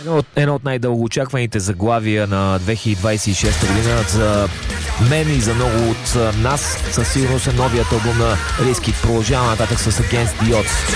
Едно от най-дългоочакваните заглавия на 2026 година за мен и за много от нас със сигурност е новият албум на Rizkid. Продължава нататък с Against the Odds.